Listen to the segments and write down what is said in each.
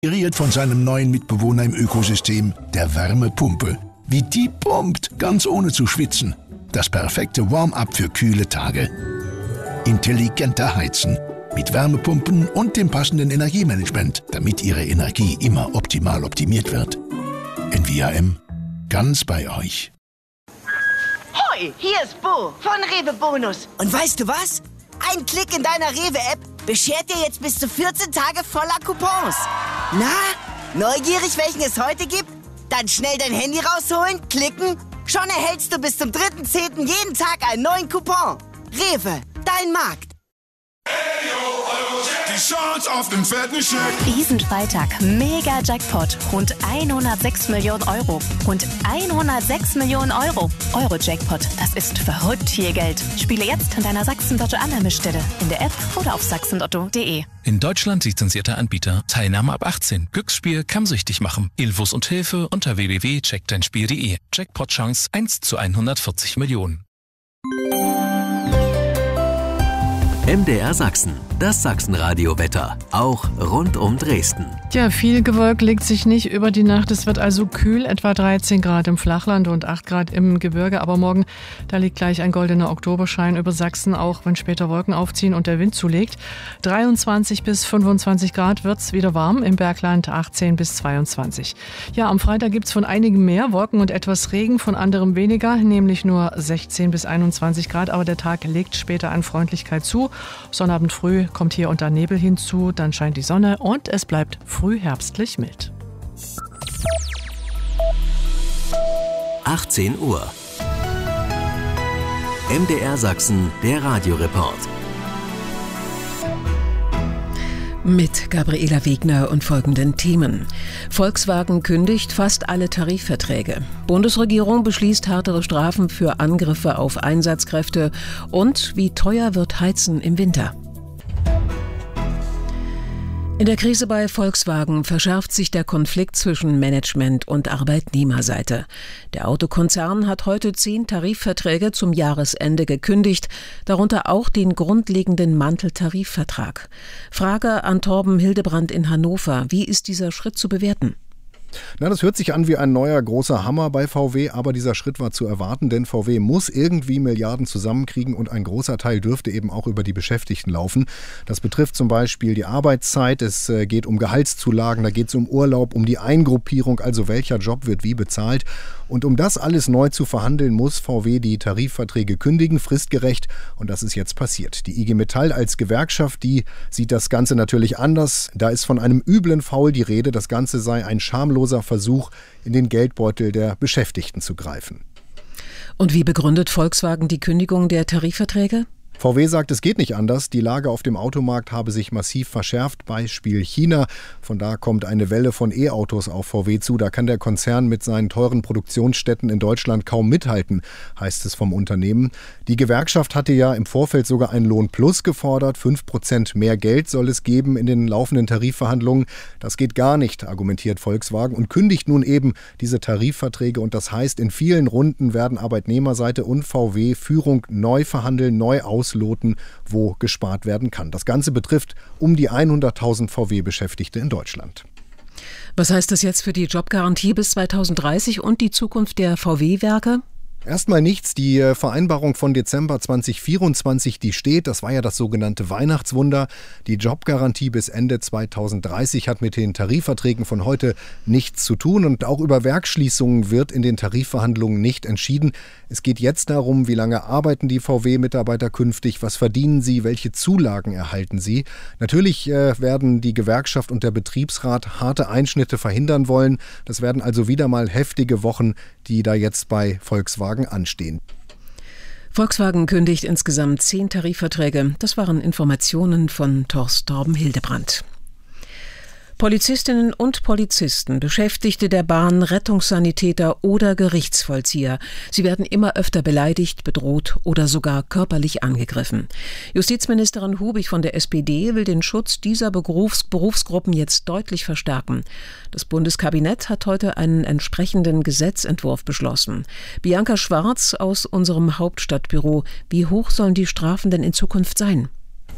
Inspiriert von seinem neuen Mitbewohner im Ökosystem, der Wärmepumpe. Wie die pumpt, ganz ohne zu schwitzen. Das perfekte Warm-up für kühle Tage. Intelligenter Heizen. Mit Wärmepumpen und dem passenden Energiemanagement, damit Ihre Energie immer optimal optimiert wird. NVAM. Ganz bei euch. Hoi, hier ist Bo von Rewe Bonus. Und weißt du was? Ein Klick in deiner Rewe-App beschert dir jetzt bis zu 14 Tage voller Coupons. Na, neugierig, welchen es heute gibt? Dann schnell dein Handy rausholen, klicken. Schon erhältst du bis zum 3.10. jeden Tag einen neuen Coupon. Rewe, dein Markt. Die Chance auf den fetten Scheck. Diesen Freitag Mega-Jackpot. Rund 106 Millionen Euro. Rund 106 Millionen Euro. Euro-Jackpot. Das ist verrückt viel Geld. Spiele jetzt an deiner Sachsen-Lotto-Annahmestelle. In der App oder auf sachsenlotto.de. In Deutschland lizenzierter Anbieter. Teilnahme ab 18. Glücksspiel kann süchtig machen. Infos und Hilfe unter www.checkdeinspiel.de. Jackpot-Chance 1 zu 140 Millionen. MDR Sachsen, das Sachsenradio-Wetter, auch rund um Dresden. Ja, viel Gewölk legt sich nicht über die Nacht. Es wird also kühl, etwa 13 Grad im Flachland und 8 Grad im Gebirge. Aber morgen, da liegt gleich ein goldener Oktoberschein über Sachsen, auch wenn später Wolken aufziehen und der Wind zulegt. 23 bis 25 Grad wird's wieder warm, im Bergland 18 bis 22. Ja, am Freitag gibt's von einigen mehr Wolken und etwas Regen, von anderem weniger, nämlich nur 16 bis 21 Grad. Aber der Tag legt später an Freundlichkeit zu. Sonnabend früh kommt hier unter Nebel hinzu, dann scheint die Sonne und es bleibt frühherbstlich mild. 18 Uhr. MDR Sachsen, der Radioreport. Mit Gabriela Wegner und folgenden Themen. Volkswagen kündigt fast alle Tarifverträge. Bundesregierung beschließt härtere Strafen für Angriffe auf Einsatzkräfte. Und wie teuer wird Heizen im Winter? In der Krise bei Volkswagen verschärft sich der Konflikt zwischen Management und Arbeitnehmerseite. Der Autokonzern hat heute 10 Tarifverträge zum Jahresende gekündigt, darunter auch den grundlegenden Manteltarifvertrag. Frage an Torben Hildebrand in Hannover. Wie ist dieser Schritt zu bewerten? Na, das hört sich an wie ein neuer großer Hammer bei VW, aber dieser Schritt war zu erwarten, denn VW muss irgendwie Milliarden zusammenkriegen und ein großer Teil dürfte eben auch über die Beschäftigten laufen. Das betrifft zum Beispiel die Arbeitszeit, es geht um Gehaltszulagen, da geht es um Urlaub, um die Eingruppierung, also welcher Job wird wie bezahlt. Und um das alles neu zu verhandeln, muss VW die Tarifverträge kündigen, fristgerecht. Und das ist jetzt passiert. Die IG Metall als Gewerkschaft, die sieht das Ganze natürlich anders. Da ist von einem üblen Faul die Rede. Das Ganze sei ein schamloser Versuch, in den Geldbeutel der Beschäftigten zu greifen. Und wie begründet Volkswagen die Kündigung der Tarifverträge? VW sagt, es geht nicht anders. Die Lage auf dem Automarkt habe sich massiv verschärft. Beispiel China. Von da kommt eine Welle von E-Autos auf VW zu. Da kann der Konzern mit seinen teuren Produktionsstätten in Deutschland kaum mithalten, heißt es vom Unternehmen. Die Gewerkschaft hatte ja im Vorfeld sogar einen Lohnplus gefordert. 5% mehr Geld soll es geben in den laufenden Tarifverhandlungen. Das geht gar nicht, argumentiert Volkswagen und kündigt nun eben diese Tarifverträge. Und das heißt, in vielen Runden werden Arbeitnehmerseite und VW-Führung neu verhandeln, neu ausloten, wo gespart werden kann. Das Ganze betrifft um die 100.000 VW-Beschäftigte in Deutschland. Was heißt das jetzt für die Jobgarantie bis 2030 und die Zukunft der VW-Werke? Erstmal nichts. Die Vereinbarung von Dezember 2024, die steht. Das war ja das sogenannte Weihnachtswunder. Die Jobgarantie bis Ende 2030 hat mit den Tarifverträgen von heute nichts zu tun. Und auch über Werksschließungen wird in den Tarifverhandlungen nicht entschieden. Es geht jetzt darum, wie lange arbeiten die VW-Mitarbeiter künftig, was verdienen sie, welche Zulagen erhalten sie. Natürlich werden die Gewerkschaft und der Betriebsrat harte Einschnitte verhindern wollen. Das werden also wieder mal heftige Wochen, die da jetzt bei Volkswagen anstehen. Volkswagen kündigt insgesamt 10 Tarifverträge. Das waren Informationen von Torben Hildebrand. Polizistinnen und Polizisten, Beschäftigte der Bahn, Rettungssanitäter oder Gerichtsvollzieher. Sie werden immer öfter beleidigt, bedroht oder sogar körperlich angegriffen. Justizministerin Hubig von der SPD will den Schutz dieser Berufsgruppen jetzt deutlich verstärken. Das Bundeskabinett hat heute einen entsprechenden Gesetzentwurf beschlossen. Bianca Schwarz aus unserem Hauptstadtbüro. Wie hoch sollen die Strafen denn in Zukunft sein?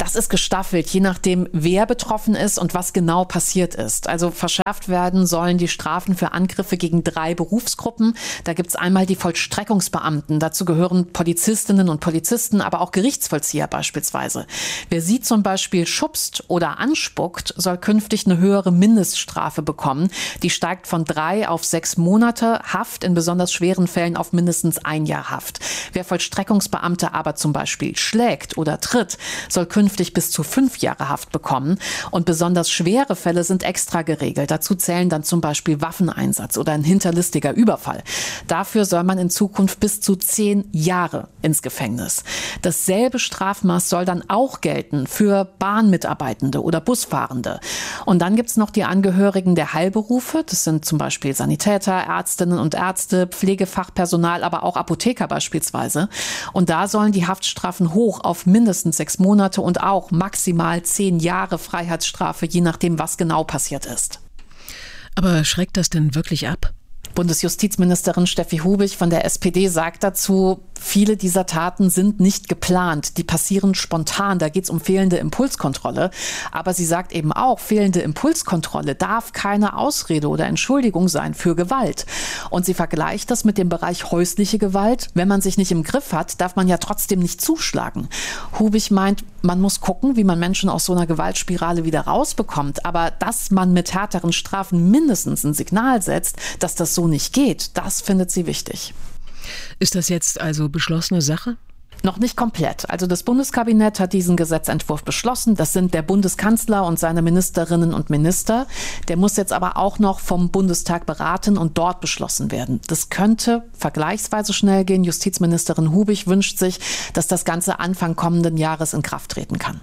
Das ist gestaffelt, je nachdem, wer betroffen ist und was genau passiert ist. Also verschärft werden sollen die Strafen für Angriffe gegen 3 Berufsgruppen. Da gibt es einmal die Vollstreckungsbeamten. Dazu gehören Polizistinnen und Polizisten, aber auch Gerichtsvollzieher beispielsweise. Wer sie zum Beispiel schubst oder anspuckt, soll künftig eine höhere Mindeststrafe bekommen. Die steigt von 3 auf 6 Monate Haft, in besonders schweren Fällen auf mindestens 1 Jahr Haft. Wer Vollstreckungsbeamte aber zum Beispiel schlägt oder tritt, soll künftig bis zu 5 Jahre Haft bekommen. Und besonders schwere Fälle sind extra geregelt. Dazu zählen dann zum Beispiel Waffeneinsatz oder ein hinterlistiger Überfall. Dafür soll man in Zukunft bis zu 10 Jahre ins Gefängnis. Dasselbe Strafmaß soll dann auch gelten für Bahnmitarbeitende oder Busfahrende. Und dann gibt es noch die Angehörigen der Heilberufe. Das sind zum Beispiel Sanitäter, Ärztinnen und Ärzte, Pflegefachpersonal, aber auch Apotheker beispielsweise. Und da sollen die Haftstrafen hoch auf mindestens 6 Monate und auch maximal 10 Jahre Freiheitsstrafe, je nachdem, was genau passiert ist. Aber schreckt das denn wirklich ab? Bundesjustizministerin Steffi Hubich von der SPD sagt dazu, viele dieser Taten sind nicht geplant, die passieren spontan, da geht es um fehlende Impulskontrolle. Aber sie sagt eben auch, fehlende Impulskontrolle darf keine Ausrede oder Entschuldigung sein für Gewalt. Und sie vergleicht das mit dem Bereich häusliche Gewalt. Wenn man sich nicht im Griff hat, darf man ja trotzdem nicht zuschlagen. Hubich meint, man muss gucken, wie man Menschen aus so einer Gewaltspirale wieder rausbekommt. Aber dass man mit härteren Strafen mindestens ein Signal setzt, dass das so nicht geht, das findet sie wichtig. Ist das jetzt also beschlossene Sache? Noch nicht komplett. Also das Bundeskabinett hat diesen Gesetzentwurf beschlossen. Das sind der Bundeskanzler und seine Ministerinnen und Minister. Der muss jetzt aber auch noch vom Bundestag beraten und dort beschlossen werden. Das könnte vergleichsweise schnell gehen. Justizministerin Hubich wünscht sich, dass das Ganze Anfang kommenden Jahres in Kraft treten kann.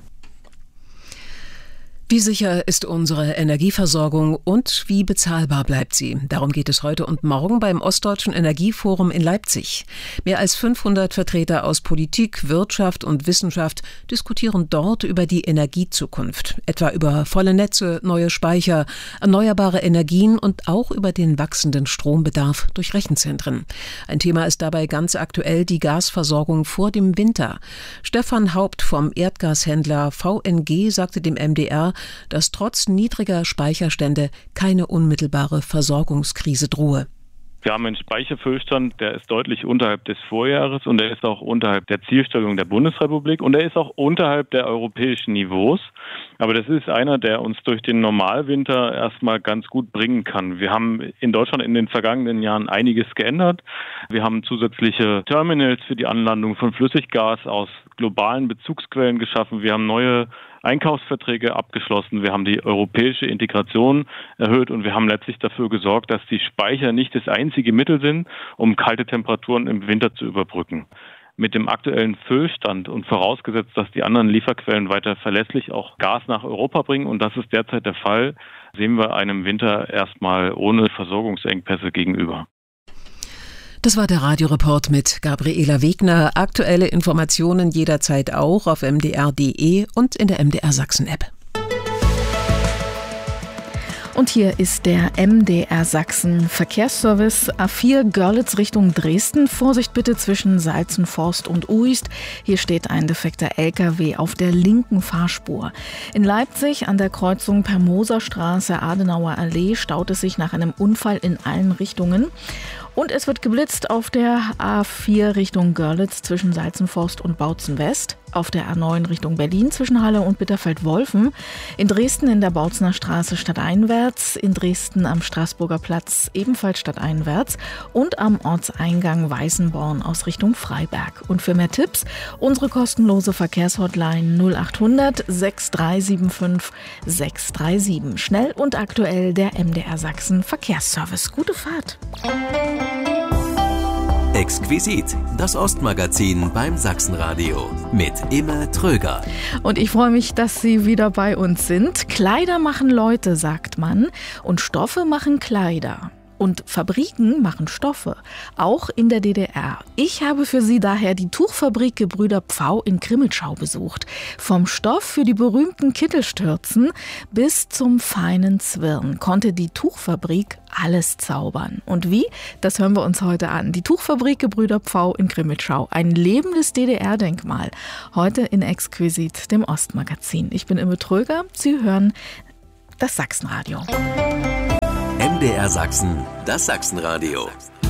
Wie sicher ist unsere Energieversorgung und wie bezahlbar bleibt sie? Darum geht es heute und morgen beim Ostdeutschen Energieforum in Leipzig. Mehr als 500 Vertreter aus Politik, Wirtschaft und Wissenschaft diskutieren dort über die Energiezukunft. Etwa über volle Netze, neue Speicher, erneuerbare Energien und auch über den wachsenden Strombedarf durch Rechenzentren. Ein Thema ist dabei ganz aktuell die Gasversorgung vor dem Winter. Stefan Haupt vom Erdgashändler VNG sagte dem MDR, dass trotz niedriger Speicherstände keine unmittelbare Versorgungskrise drohe. Wir haben einen Speicherfüllstand, der ist deutlich unterhalb des Vorjahres und der ist auch unterhalb der Zielstellung der Bundesrepublik und der ist auch unterhalb der europäischen Niveaus. Aber das ist einer, der uns durch den Normalwinter erstmal ganz gut bringen kann. Wir haben in Deutschland in den vergangenen Jahren einiges geändert. Wir haben zusätzliche Terminals für die Anlandung von Flüssiggas aus globalen Bezugsquellen geschaffen. Wir haben neue Einkaufsverträge abgeschlossen, wir haben die europäische Integration erhöht und wir haben letztlich dafür gesorgt, dass die Speicher nicht das einzige Mittel sind, um kalte Temperaturen im Winter zu überbrücken. Mit dem aktuellen Füllstand und vorausgesetzt, dass die anderen Lieferquellen weiter verlässlich auch Gas nach Europa bringen, und das ist derzeit der Fall, sehen wir einem Winter erstmal ohne Versorgungsengpässe gegenüber. Das war der Radioreport mit Gabriela Wegner. Aktuelle Informationen jederzeit auch auf mdr.de und in der MDR Sachsen App. Und hier ist der MDR Sachsen Verkehrsservice A4 Görlitz Richtung Dresden. Vorsicht bitte zwischen Salzenforst und Uist. Hier steht ein defekter LKW auf der linken Fahrspur. In Leipzig an der Kreuzung Per-Moser-Straße, Adenauer Allee staut es sich nach einem Unfall in allen Richtungen. Und es wird geblitzt auf der A4 Richtung Görlitz zwischen Salzenforst und Bautzen West, auf der A9 Richtung Berlin zwischen Halle und Bitterfeld-Wolfen, in Dresden in der Bautzener Straße stadteinwärts, in Dresden am Straßburger Platz ebenfalls stadteinwärts und am Ortseingang Weißenborn aus Richtung Freiberg. Und für mehr Tipps unsere kostenlose Verkehrshotline 0800 6375 637. Schnell und aktuell der MDR Sachsen Verkehrsservice. Gute Fahrt! Exquisit, das Ostmagazin beim Sachsenradio mit Imme Tröger. Und ich freue mich, dass Sie wieder bei uns sind. Kleider machen Leute, sagt man, und Stoffe machen Kleider. Und Fabriken machen Stoffe, auch in der DDR. Ich habe für Sie daher die Tuchfabrik Gebrüder Pfau in Crimmitschau besucht. Vom Stoff für die berühmten Kittelstürzen bis zum feinen Zwirn konnte die Tuchfabrik alles zaubern. Und wie? Das hören wir uns heute an. Die Tuchfabrik Gebrüder Pfau in Crimmitschau. Ein lebendes DDR-Denkmal. Heute in Exquisit, dem Ostmagazin. Ich bin Imme Tröger. Sie hören das Sachsenradio. MDR Sachsen, das Sachsenradio.